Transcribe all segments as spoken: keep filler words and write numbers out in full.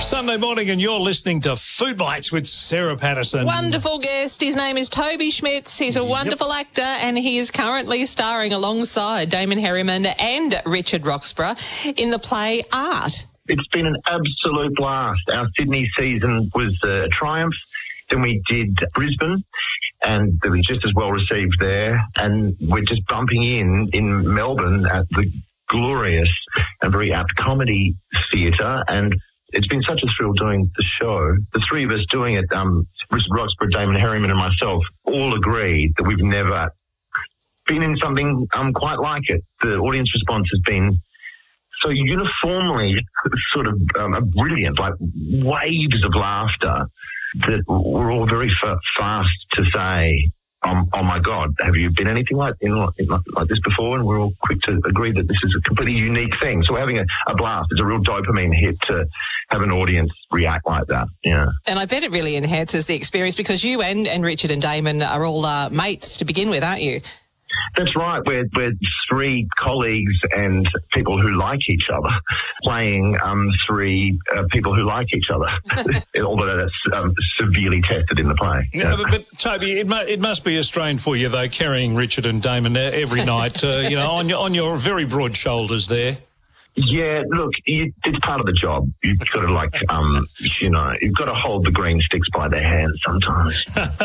Sunday morning and you're listening to Food Bites with Sarah Patterson. Wonderful guest. His name is Toby Schmitz. He's a wonderful yep. actor and he is currently starring alongside Damon Herriman and Richard Roxburgh in the play Art. It's been an absolute blast. Our Sydney season was a triumph. Then we did Brisbane and it was just as well received there. And we're just bumping in in Melbourne at the glorious and very apt comedy theatre, and it's been such a thrill doing the show. The three of us doing it, um, Richard Roxburgh, Damon Herriman and myself, all agreed that we've never been in something um, quite like it. The audience response has been so uniformly sort of um, brilliant, like waves of laughter, that we're all very f- fast to say, Um, oh my God, have you been anything like in, in, like this before? And we're all quick to agree that this is a completely unique thing. So we're having a, a blast. It's a real dopamine hit to have an audience react like that. Yeah. And I bet it really enhances the experience because you and, and Richard and Damon are all uh, mates to begin with, aren't you? That's right. We're, we're three colleagues and people who like each other, playing um, three uh, people who like each other, although that's um, severely tested in the play. Yeah, but, but Toby, it, mu- it must be a strain for you, though, carrying Richard and Damon every night, uh, you know, on your, on your very broad shoulders there. Yeah, look, you, it's part of the job. You've got to, like, um, you know, you've got to hold the green sticks by their hands sometimes.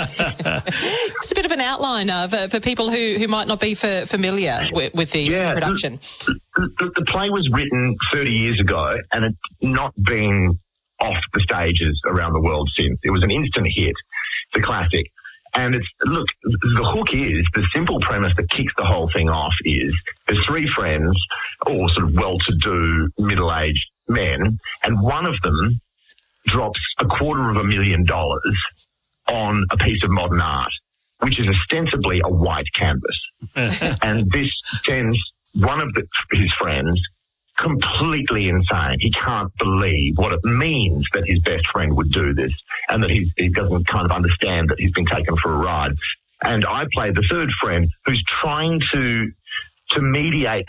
Just a bit of an outline uh, for, for people who, who might not be for, familiar with, with the yeah, production. The, the, the play was written thirty years ago and it's not been off the stages around the world since. It was an instant hit, the classic. And it's, look, the hook is, the simple premise that kicks the whole thing off is there's three friends, all sort of well-to-do, middle-aged men, and one of them drops a quarter of a million dollars on a piece of modern art, which is ostensibly a white canvas. And this sends one of the, his friends completely insane. He can't believe what it means that his best friend would do this and that he's, he doesn't kind of understand that he's been taken for a ride. And I play the third friend who's trying to to mediate